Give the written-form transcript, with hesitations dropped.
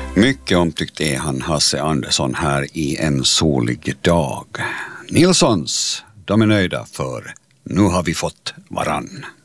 Mycket omtyckt är han, Hasse Andersson, här i En solig dag. Nilssons, de är nöjda för nu har vi fått varann.